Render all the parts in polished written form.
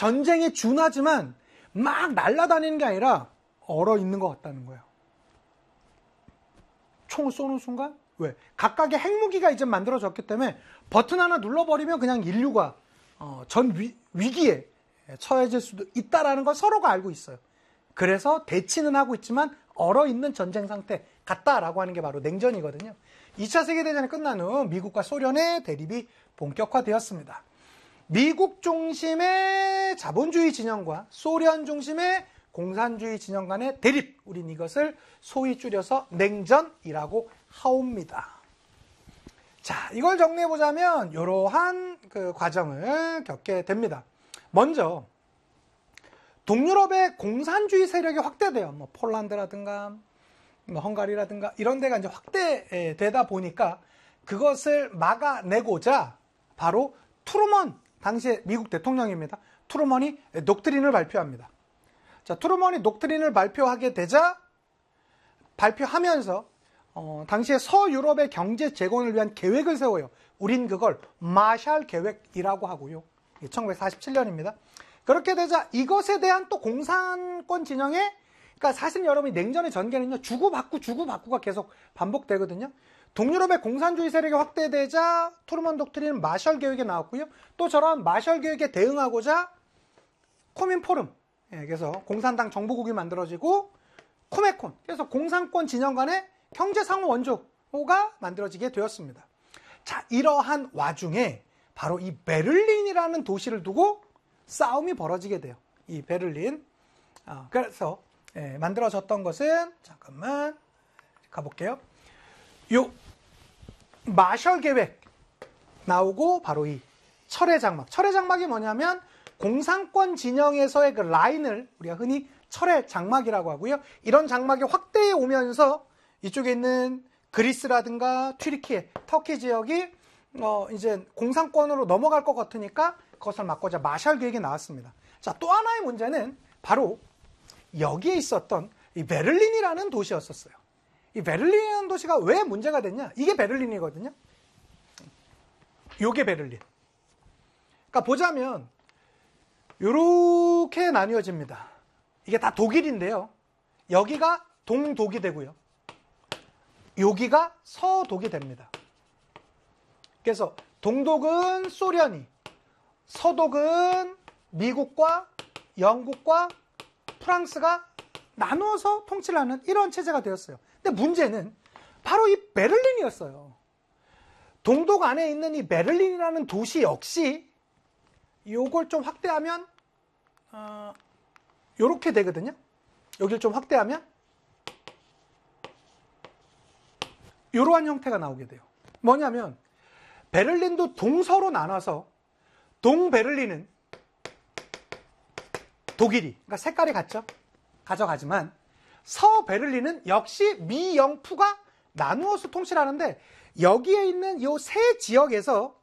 전쟁에 준하지만 막 날아다니는 게 아니라 얼어 있는 것 같다는 거예요. 총을 쏘는 순간 왜? 각각의 핵무기가 이제 만들어졌기 때문에 버튼 하나 눌러버리면 그냥 인류가 전 위기에 처해질 수도 있다라는 걸 서로가 알고 있어요. 그래서 대치는 하고 있지만 얼어있는 전쟁 상태 같다라고 하는 게 바로 냉전이거든요. 2차 세계대전이 끝난 후 미국과 소련의 대립이 본격화되었습니다. 미국 중심의 자본주의 진영과 소련 중심의 공산주의 진영 간의 대립, 우린 이것을 소위 줄여서 냉전이라고 하옵니다. 자, 이걸 정리해보자면 이러한 그 과정을 겪게 됩니다. 먼저 동유럽의 공산주의 세력이 확대돼요. 뭐 폴란드라든가 뭐 헝가리라든가 이런 데가 이제 확대되다 보니까 그것을 막아내고자 바로 트루먼, 당시에 미국 대통령입니다. 트루먼이 독트린을 발표합니다. 자, 트루먼이 독트린을 발표하면서 당시에 서유럽의 경제 재건을 위한 계획을 세워요. 우린 그걸 마샬 계획이라고 하고요. 1947년입니다. 그렇게 되자 이것에 대한 또 공산권 진영에, 그러니까 사실 여러분이 냉전의 전개는요, 주고받고가 계속 반복되거든요. 동유럽의 공산주의 세력이 확대되자 트루먼 독트린은 마셜 계획에 나왔고요. 또 저런 마셜 계획에 대응하고자 코민포럼, 그래서 공산당 정부국이 만들어지고 코메콘, 그래서 공산권 진영 간의 경제상호 원조가 만들어지게 되었습니다. 자, 이러한 와중에 바로 이 베를린이라는 도시를 두고 싸움이 벌어지게 돼요. 이 베를린. 그래서 만들어졌던 것은, 잠깐만 가볼게요. 요 마셜 계획 나오고 바로 이 철의 장막. 철의 장막이 뭐냐면 공산권 진영에서의 그 라인을 우리가 흔히 철의 장막이라고 하고요. 이런 장막이 확대해 오면서 이쪽에 있는 그리스라든가 튀르키예, 터키 지역이 이제 공산권으로 넘어갈 것 같으니까 그것을 막고자 마샬 계획이 나왔습니다. 자, 또 하나의 문제는 바로 여기에 있었던 이 베를린이라는 도시였었어요. 이 베를린이라는 도시가 왜 문제가 됐냐? 이게 베를린이거든요. 요게 베를린. 그러니까 보자면 요렇게 나뉘어집니다. 이게 다 독일인데요. 여기가 동독이 되고요. 여기가 서독이 됩니다. 그래서 동독은 소련이, 서독은 미국과 영국과 프랑스가 나누어서 통치를 하는 이런 체제가 되었어요. 근데 문제는 바로 이 베를린이었어요. 동독 안에 있는 이 베를린이라는 도시 역시 요걸 좀 확대하면 요렇게 되거든요. 여기를 좀 확대하면 이러한 형태가 나오게 돼요. 뭐냐면 베를린도 동서로 나눠서 동베를린은 독일이, 그러니까 색깔이 같죠? 가져가지만 서베를린은 역시 미영푸가 나누어서 통치를 하는데 여기에 있는 이 세 지역에서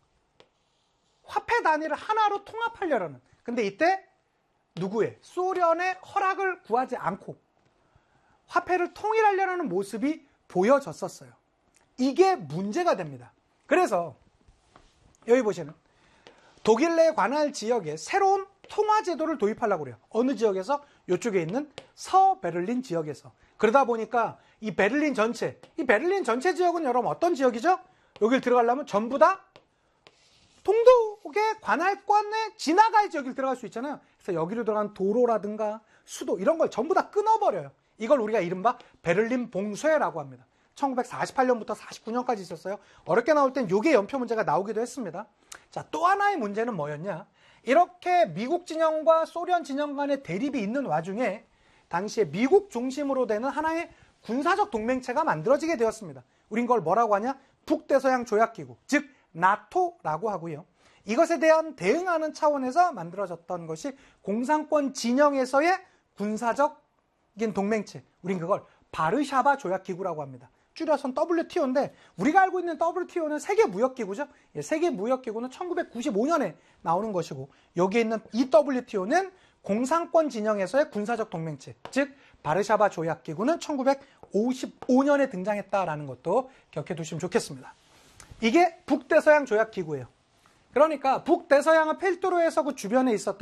화폐 단위를 하나로 통합하려는, 근데 이때 누구의? 소련의 허락을 구하지 않고 화폐를 통일하려는 모습이 보여졌었어요. 이게 문제가 됩니다. 그래서 여기 보시는 독일 내 관할 지역에 새로운 통화 제도를 도입하려고 그래요. 어느 지역에서? 이쪽에 있는 서베를린 지역에서. 그러다 보니까 이 베를린 전체 지역은 여러분 어떤 지역이죠? 여길 들어가려면 전부 다 동독의 관할권에 지나가야지 여길 들어갈 수 있잖아요. 그래서 여기로 들어간 도로라든가 수도 이런 걸 전부 다 끊어버려요. 이걸 우리가 이른바 베를린 봉쇄라고 합니다. 1948년부터 49년까지 있었어요. 어렵게 나올 땐 요게 연표 문제가 나오기도 했습니다. 자, 또 하나의 문제는 뭐였냐? 이렇게 미국 진영과 소련 진영 간의 대립이 있는 와중에 당시에 미국 중심으로 되는 하나의 군사적 동맹체가 만들어지게 되었습니다. 우린 그걸 뭐라고 하냐? 북대서양 조약기구, 즉 나토라고 하고요. 이것에 대한 대응하는 차원에서 만들어졌던 것이 공산권 진영에서의 군사적인 동맹체, 우린 그걸 바르샤바 조약기구라고 합니다. 줄여선 WTO인데 우리가 알고 있는 WTO는 세계무역기구죠. 세계무역기구는 1995년에 나오는 것이고 여기에 있는 이 WTO는 공산권 진영에서의 군사적 동맹체, 즉 바르샤바 조약기구는 1955년에 등장했다라는 것도 기억해 두시면 좋겠습니다. 이게 북대서양 조약기구예요. 그러니까 북대서양을 필두로 해서 그 주변에 있었던